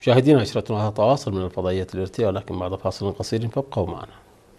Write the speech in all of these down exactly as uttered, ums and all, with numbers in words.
مشاهدينا، عشرتنا تواصل من الفضائية الإرثية، ولكن بعد فاصل قصير فابقوا معنا.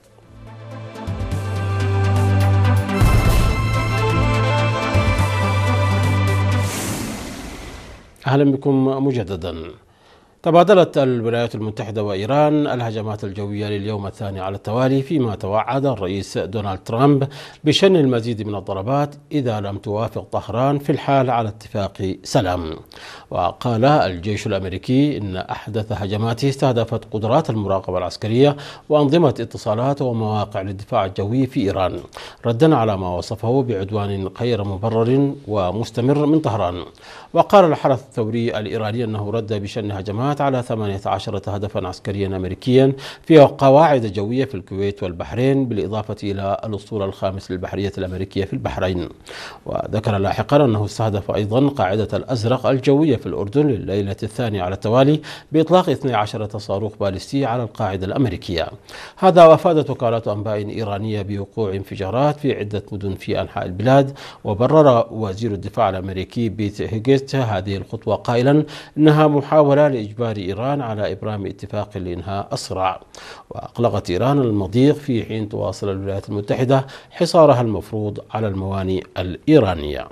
أهلا بكم مجددا. تبادلت الولايات المتحدة وإيران الهجمات الجوية لليوم الثاني على التوالي، فيما توعد الرئيس دونالد ترامب بشن المزيد من الضربات إذا لم توافق طهران في الحال على اتفاق سلام. وقال الجيش الأمريكي إن أحدث هجماته استهدفت قدرات المراقبة العسكرية وأنظمة اتصالات ومواقع للدفاع الجوي في إيران، ردا على ما وصفه بعدوان غير مبرر ومستمر من طهران. وقال الحرس الثوري الإيراني أنه رد بشن هجمات على ثمانية عشر هدفا عسكريا أمريكيا في قواعد جوية في الكويت والبحرين، بالإضافة إلى الأسطول الخامس للبحرية الأمريكية في البحرين. وذكر لاحقا أنه استهدف أيضا قاعدة الأزرق الجوية في الأردن لليلة الثانية على التوالي بإطلاق اثني عشر صاروخ باليستي على القاعدة الأمريكية. هذا وأفادت وكالة أنباء إيرانية بوقوع انفجارات في عدة مدن في أنحاء البلاد. وبرر وزير الدفاع الأمريكي بيت هيجست هذه الخطوة قائلا إنها محاولة لإجبار إيران على إبرام اتفاق لإنهاء الصراع. وأقلقت إيران المضيق في حين تواصل الولايات المتحدة حصارها المفروض على الموانئ الإيرانية.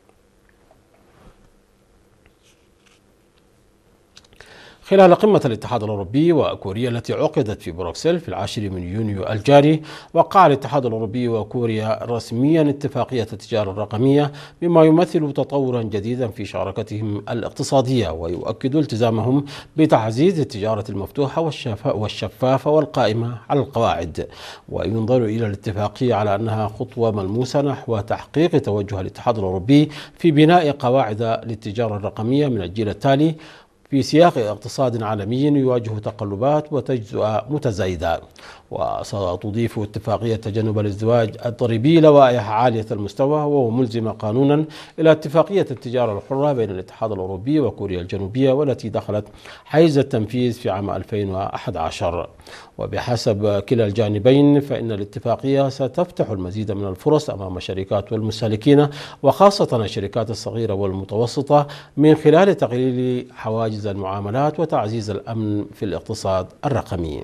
خلال قمة الاتحاد الأوروبي وكوريا التي عقدت في بروكسل في العاشر من يونيو الجاري، وقع الاتحاد الأوروبي وكوريا رسميا اتفاقية التجارة الرقمية، مما يمثل تطورا جديدا في شراكتهم الاقتصادية، ويؤكد التزامهم بتعزيز التجارة المفتوحة والشفافة والقائمة على القواعد. وينظر إلى الاتفاقية على أنها خطوة ملموسة نحو تحقيق توجه الاتحاد الأوروبي في بناء قواعد للتجارة الرقمية من الجيل التالي في سياق اقتصاد عالمي يواجه تقلبات وتجزئة متزايدة. وستضيف اتفاقية تجنب الازدواج الضريبي لوائح عالية المستوى وملزمة قانونا إلى اتفاقية التجارة الحرة بين الاتحاد الأوروبي وكوريا الجنوبية، والتي دخلت حيز التنفيذ في عام ألفين وأحد عشر. وبحسب كلا الجانبين فإن الاتفاقية ستفتح المزيد من الفرص أمام الشركات والمستهلكين، وخاصة الشركات الصغيرة والمتوسطة، من خلال تقليل حواجز المعاملات وتعزيز الأمن في الاقتصاد الرقمي.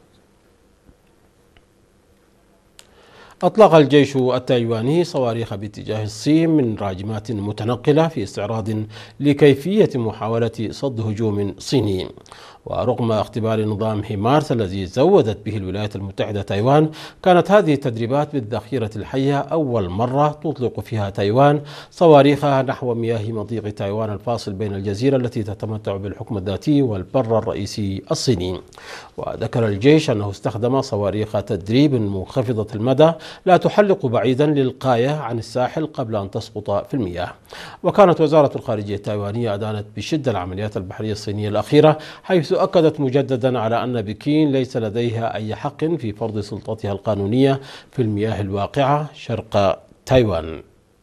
أطلق الجيش التايواني صواريخ باتجاه الصين من راجمات متنقلة في استعراض لكيفية محاولة صد هجوم صيني. ورغم اختبار نظام هيمارس الذي زودت به الولايات المتحدة تايوان، كانت هذه التدريبات بالذخيرة الحية أول مرة تطلق فيها تايوان صواريخها نحو مياه مضيق تايوان الفاصل بين الجزيرة التي تتمتع بالحكم الذاتي والبر الرئيسي الصيني. وذكر الجيش أنه استخدم صواريخ تدريب منخفضة المدى لا تحلق بعيدا للقاية عن الساحل قبل أن تسقط في المياه. وكانت وزارة الخارجية التايوانية أدانت بشدة العمليات البحرية الصينية الأخيرة، حيث أكدت مجددا على أن بكين ليس لديها أي حق في فرض سلطتها القانونية في المياه الواقعة شرق تايوان.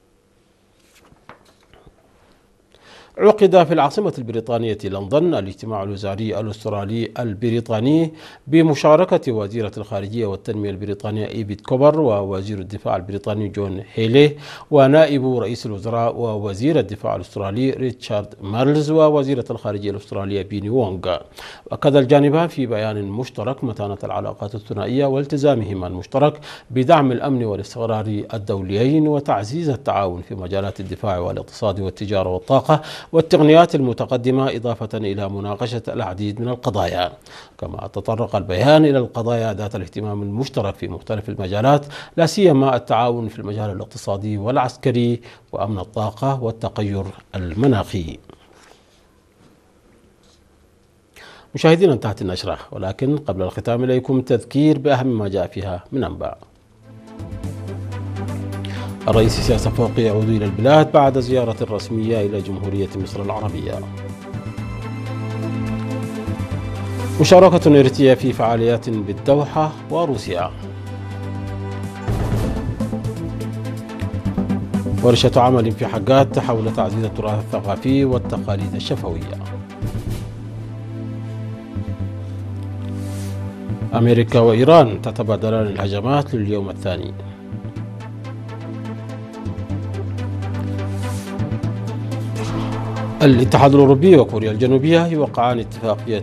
عقد في العاصمة البريطانية لندن الاجتماع الوزاري الأسترالي البريطاني بمشاركة وزيرة الخارجية والتنمية البريطانية إيبيت كوبر، ووزير الدفاع البريطاني جون هيلي، ونائب رئيس الوزراء ووزير الدفاع الأسترالي ريتشارد مارلز، ووزيرة الخارجية الأسترالية بيني وونغ. وأكد الجانبان في بيان مشترك متانة العلاقات الثنائية والتزامهما المشترك بدعم الأمن والاستقرار الدوليين وتعزيز التعاون في مجالات الدفاع والاقتصاد والتجارة والطاقة والتقنيات المتقدمة، إضافة إلى مناقشة العديد من القضايا. كما تطرق البيان إلى القضايا ذات الاهتمام المشترك في مختلف المجالات، لا سيما التعاون في المجال الاقتصادي والعسكري وأمن الطاقة والتغير المناخي. مشاهدينا، انتهت النشرة، ولكن قبل الختام إليكم تذكير بأهم ما جاء فيها من أنباء. الرئيس السياسي الفوقي يعود إلى البلاد بعد زيارة رسمية إلى جمهورية مصر العربية. مشاركة إيرتريا في فعاليات بالدوحة وروسيا. ورشة عمل في حقات حول تعزيز التراث الثقافي والتقاليد الشفوية. أمريكا وإيران تتبادلان الهجمات لليوم الثاني. الاتحاد الأوروبي وكوريا الجنوبية يوقعان اتفاقية